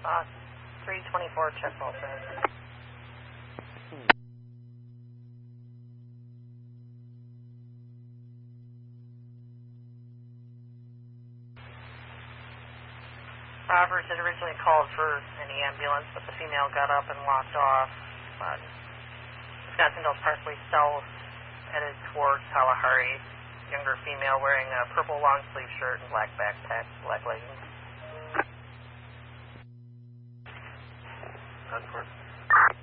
324, check Walton. Roberts had originally called for any ambulance, but the female got up and walked off. Wisconsin Dells Parkway South, headed towards Kalahari. Younger female wearing a purple long sleeve shirt and black backpack, black leggings. That's